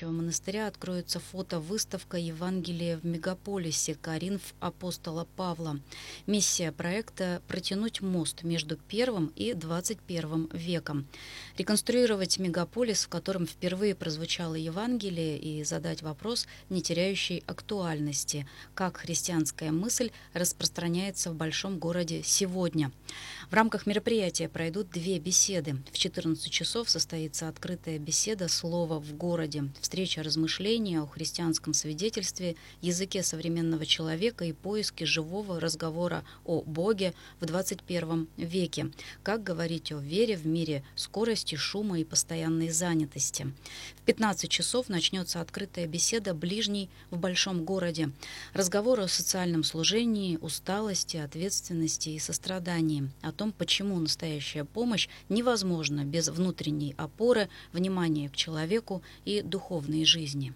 Новозаводского монастыря откроется фотовыставка «Евангелие в мегаполисе. Коринф апостола Павла». Миссия проекта – протянуть мост между первым и 21 веком, реконструировать мегаполис, в котором впервые прозвучало Евангелие, и задать вопрос, не теряющий актуальности: как христианская мысль распространяется в большом городе сегодня. В рамках мероприятия пройдут 2 беседы. В 14 часов состоится открытая беседа «Слово в городе», встреча размышления о христианском свидетельстве, языке современного человека и поиске живого разговора о Боге в 21 веке. Как говорить о вере в мире скорости, шума и постоянной занятости. В 15 часов начнется открытая беседа «Ближний в большом городе». Разговоры о социальном служении, усталости, ответственности и сострадании, о том, почему настоящая помощь невозможна без внутренней опоры, внимания к человеку и духовной жизни.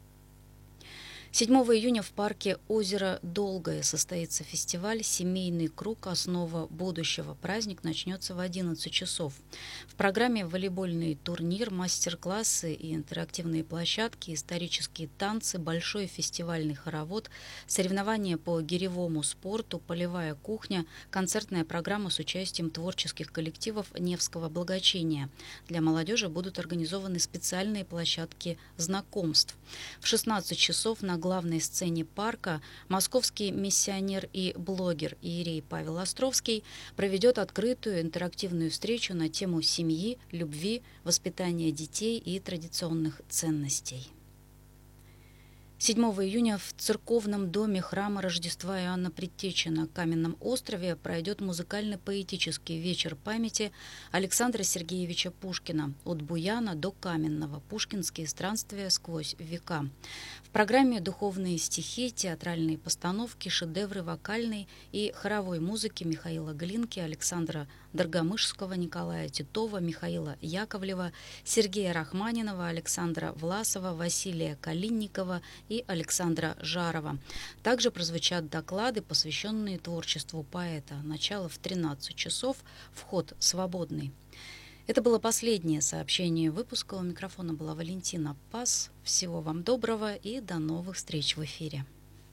7 июня в парке «Озеро Долгое» состоится фестиваль «Семейный круг. Основа будущего». Праздник начнется в 11 часов. В программе волейбольный турнир, мастер-классы и интерактивные площадки, исторические танцы, большой фестивальный хоровод, соревнования по гиревому спорту, полевая кухня, концертная программа с участием творческих коллективов Невского благочиния. Для молодежи будут организованы специальные площадки знакомств. В 16 часов на главной сцене парка московский миссионер и блогер иерей Павел Островский проведет открытую интерактивную встречу на тему семьи, любви, воспитания детей и традиционных ценностей. 7 июня в церковном доме храма Рождества Иоанна Предтечи на Каменном острове пройдет музыкально-поэтический вечер памяти Александра Сергеевича Пушкина «От Буяна до Каменного. Пушкинские странствия сквозь века». В программе духовные стихи, театральные постановки, шедевры вокальной и хоровой музыки Михаила Глинки, Александра Доргомышского, Николая Титова, Михаила Яковлева, Сергея Рахманинова, Александра Власова, Василия Калинникова и Александра Жарова. Также прозвучат доклады, посвященные творчеству поэта. Начало в 13 часов, вход свободный. Это было последнее сообщение выпуска. У микрофона была Валентина Пас. Всего вам доброго и до новых встреч в эфире.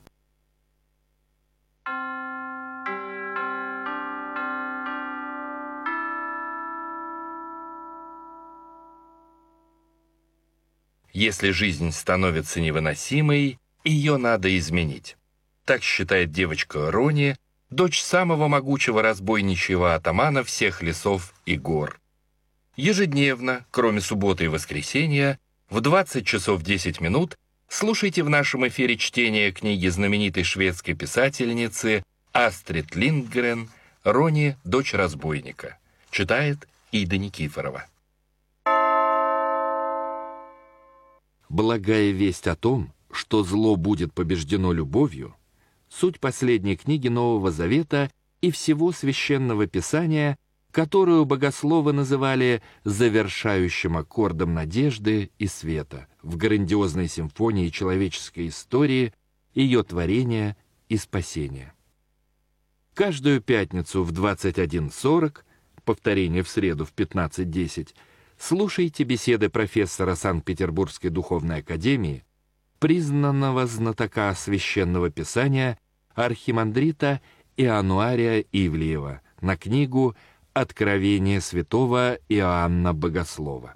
Если жизнь становится невыносимой, ее надо изменить. Так считает девочка Рони, дочь самого могучего разбойничьего атамана всех лесов и гор. Ежедневно, кроме субботы и воскресенья, в 20 часов 10 минут слушайте в нашем эфире чтение книги знаменитой шведской писательницы Астрид Линдгрен «Рони, дочь разбойника». Читает Ида Никифорова. Благая весть о том, что зло будет побеждено любовью, суть последней книги Нового Завета и всего Священного Писания, которую богословы называли завершающим аккордом надежды и света в грандиозной симфонии человеческой истории, ее творения и спасения. Каждую пятницу в 21:40, повторение в среду в 15:10, слушайте беседы профессора Санкт-Петербургской духовной академии, признанного знатока священного писания архимандрита Иануария Ивлеева на книгу «Откровение святого Иоанна Богослова».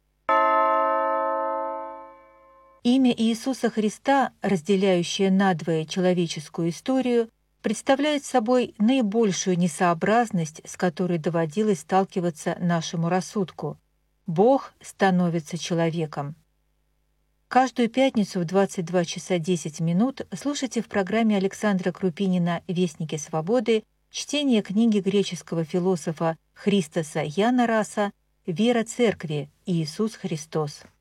Имя Иисуса Христа, разделяющее надвое человеческую историю, представляет собой наибольшую несообразность, с которой доводилось сталкиваться нашему рассудку. Бог становится человеком. Каждую пятницу в 22 часа 10 минут слушайте в программе Александра Крупинина «Вестники свободы» чтение книги греческого философа Христоса Янараса «Вера Церкви. Иисус Христос».